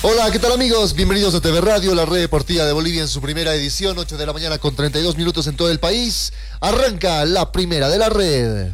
Hola, ¿qué tal amigos? Bienvenidos a TV Radio, la red deportiva de Bolivia en su primera edición, 8 de la mañana con 32 minutos en todo el país. Arranca la primera de la red.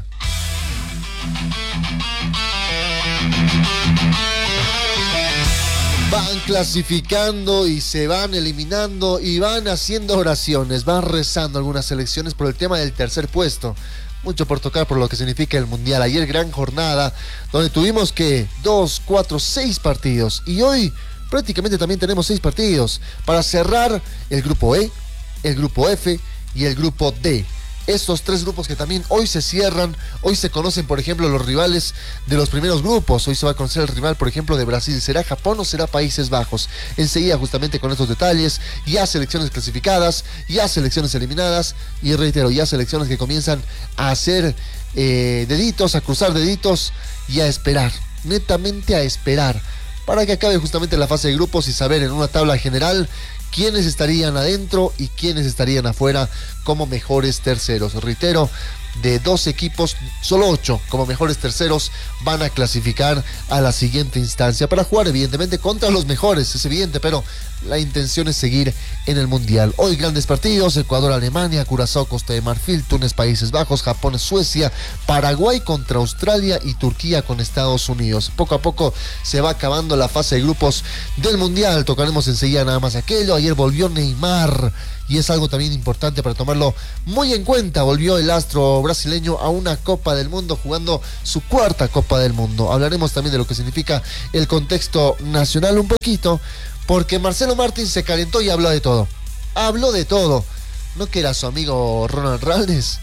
Van clasificando y se van eliminando y van haciendo oraciones, van rezando algunas selecciones por el tema del tercer puesto. Mucho por tocar por lo que significa el Mundial. Ayer gran jornada donde tuvimos que 2, 4, 6 partidos y hoy prácticamente también tenemos 6 partidos para cerrar el grupo E, el grupo F y el grupo D. Estos 3 grupos que también hoy se cierran, hoy se conocen, por ejemplo, los rivales de los primeros grupos. Hoy se va a conocer el rival, por ejemplo, de Brasil. ¿Será Japón o será Países Bajos? Enseguida, justamente con estos detalles, ya selecciones clasificadas, ya selecciones eliminadas y reitero, ya selecciones que comienzan a hacer deditos, a cruzar deditos y a esperar, netamente a esperar, para que acabe justamente la fase de grupos y saber en una tabla general quiénes estarían adentro y quiénes estarían afuera como mejores terceros. Reitero, de 12 equipos, solo 8 como mejores terceros van a clasificar a la siguiente instancia para jugar evidentemente contra los mejores, es evidente, pero la intención es seguir en el Mundial. Hoy grandes partidos: Ecuador, Alemania, Curazao, Costa de Marfil, Túnez, Países Bajos, Japón, Suecia, Paraguay contra Australia y Turquía con Estados Unidos. Poco a poco se va acabando la fase de grupos del Mundial, tocaremos enseguida nada más aquello. Ayer volvió Neymar y es algo también importante para tomarlo muy en cuenta. Volvió el astro brasileño a una Copa del Mundo, jugando su 4ª Copa del Mundo. Hablaremos también de lo que significa el contexto nacional un poquito, porque Marcelo Martins se calentó y habló de todo. Habló de todo. ¿No que era su amigo Ronald Raldes?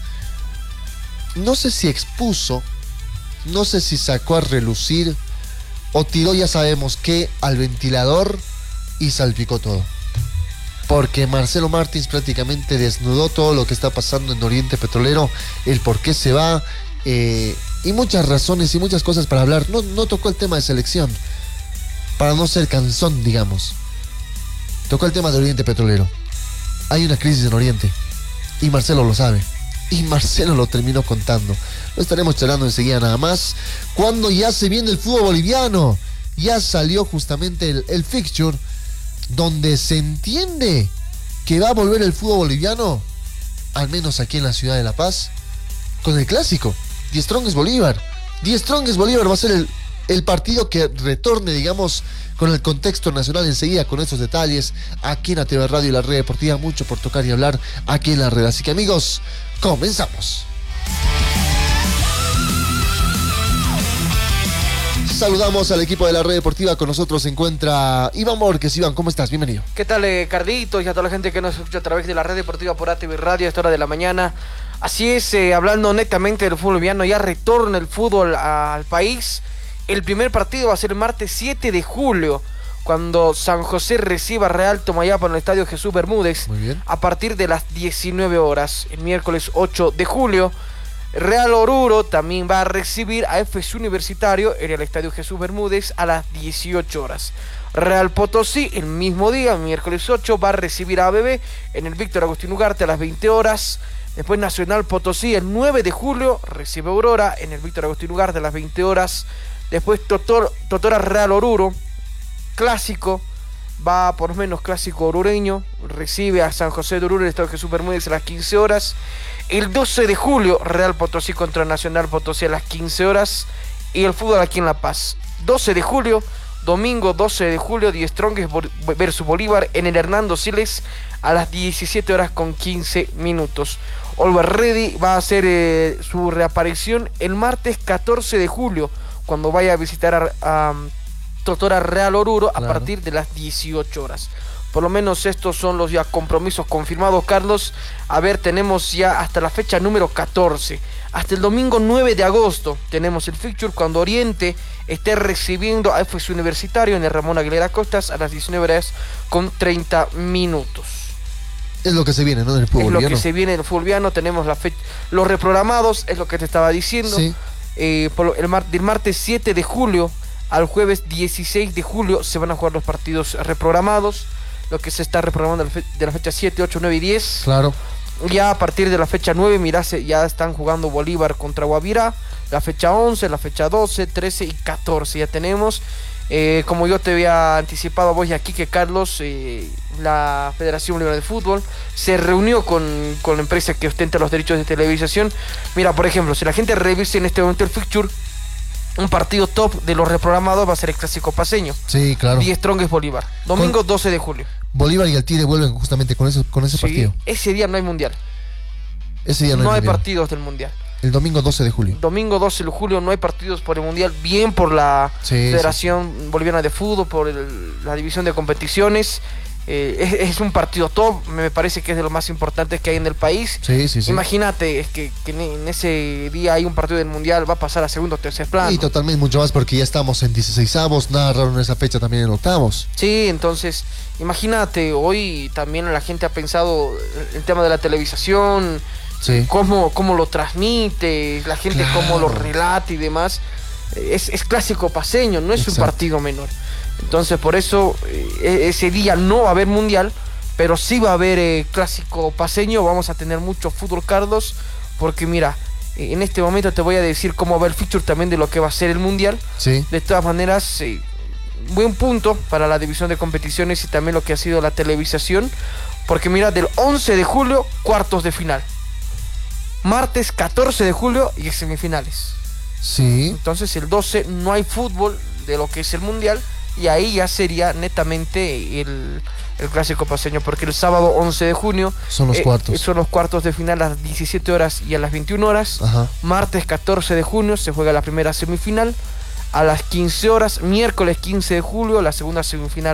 No sé si expuso, no sé si sacó a relucir o tiró, ya sabemos qué, al ventilador y salpicó todo. Porque Marcelo Martins prácticamente desnudó todo lo que está pasando en Oriente Petrolero, el por qué se va, y muchas razones y muchas cosas para hablar. No tocó el tema de selección, para no ser cansón, digamos. Tocó el tema de Oriente Petrolero. Hay una crisis en Oriente, y Marcelo lo sabe, y Marcelo lo terminó contando. Lo estaremos charlando enseguida nada más, cuando ya se viene el fútbol boliviano. Ya salió justamente el fixture, donde se entiende que va a volver el fútbol boliviano, al menos aquí en la ciudad de La Paz, con el clásico. Die Strongest Bolívar. Die Strongest Bolívar va a ser el partido que retorne, digamos, con el contexto nacional. Enseguida con estos detalles aquí en la TV Radio y la red deportiva. Mucho por tocar y hablar aquí en la red. Así que amigos, comenzamos. Saludamos al equipo de la red deportiva. Con nosotros se encuentra Iván Borges. Iván, ¿cómo estás? Bienvenido. ¿Qué tal, Carlitos? Y a toda la gente que nos escucha a través de la red deportiva por ATV Radio a esta hora de la mañana. Así es, hablando netamente del fútbol boliviano, ya retorna el fútbol al país. El primer partido va a ser el martes 7 de julio, cuando San José reciba Real Tomayapo en el estadio Jesús Bermúdez. Muy bien. A partir de las 19 horas. El miércoles 8 de julio, Real Oruro también va a recibir a FC Universitario en el estadio Jesús Bermúdez a las 18 horas. Real Potosí, el mismo día, miércoles 8, va a recibir a ABB en el Víctor Agustín Ugarte a las 20 horas. Después Nacional Potosí, el 9 de julio, recibe Aurora en el Víctor Agustín Ugarte a las 20 horas. Después Totora Real Oruro, clásico, va por lo menos clásico orureño, recibe a San José de Oruro en el estadio Jesús Bermúdez a las 15 horas. El 12 de julio, Real Potosí contra Nacional Potosí a las 15 horas. Y el fútbol aquí en La Paz. 12 de julio, domingo 12 de julio, Die Strongest versus Bolívar en el Hernando Siles a las 17 horas con 15 minutos. Always Ready va a hacer su reaparición el martes 14 de julio, cuando vaya a visitar a Totora Real Oruro, claro, a partir de las 18 horas. Por lo menos estos son los ya compromisos confirmados, Carlos. A ver, tenemos ya hasta la fecha número 14. Hasta el domingo 9 de agosto tenemos el fixture, cuando Oriente esté recibiendo a FC Universitario en el Ramón Aguilera Costas a las 19 horas con 30 minutos. Es lo que se viene, ¿no? Del fútbol boliviano. Es lo que se viene del fútbol boliviano. Tenemos los reprogramados, es lo que te estaba diciendo. Sí. Del martes 7 de julio al jueves 16 de julio se van a jugar los partidos reprogramados. Lo que se está reprogramando de la fecha 7, 8, 9 y 10. Claro. Ya a partir de la fecha 9, mirá, ya están jugando Bolívar contra Guavirá. La fecha 11, la fecha 12, 13 y 14 ya tenemos. Como yo te había anticipado a vos y aquí que Carlos, la Federación Boliviana de Fútbol se reunió con la empresa que ostenta los derechos de televisación. Mira, por ejemplo, si la gente revisa en este momento el fixture, un partido top de los reprogramados va a ser el Clásico Paceño. Sí, claro. 10 Strongest Bolívar. Domingo 12 de julio. Bolívar y el Tigre vuelven justamente con ese partido. Ese día no hay mundial. Ese día no hay mundial. Partidos del mundial. El domingo 12 de julio. Domingo 12 de julio no hay partidos por el mundial. Bien por la Federación Boliviana de Fútbol, por la división de competiciones. Es un partido top, me parece que es de los más importantes que hay en el país. Sí. Imagínate, es que en ese día hay un partido del mundial, va a pasar a segundo o tercer plano. Y totalmente mucho más porque ya estamos en 16avos, nada raro en esa fecha también en octavos. Sí, entonces, imagínate, hoy también la gente ha pensado el tema de la televisación, cómo lo transmite, la gente cómo lo relata y demás. Es clásico paceño, no es un partido menor. Entonces por eso ese día no va a haber mundial, pero sí va a haber clásico paceño. Vamos a tener mucho fútbol, Carlos, porque mira, en este momento te voy a decir cómo va el fixture también de lo que va a ser el mundial. Sí. De todas maneras, buen punto para la división de competiciones y también lo que ha sido la televisación, porque mira, del 11 de julio, cuartos de final. Martes 14 de julio y semifinales. Sí. Entonces el 12 no hay fútbol de lo que es el mundial. Y ahí ya sería netamente el clásico paceño, porque el sábado 11 de junio son los cuartos. Son los cuartos de final a las 17 horas y a las 21 horas. Ajá. Martes 14 de junio se juega la primera semifinal a las 15 horas. Miércoles 15 de julio la segunda semifinal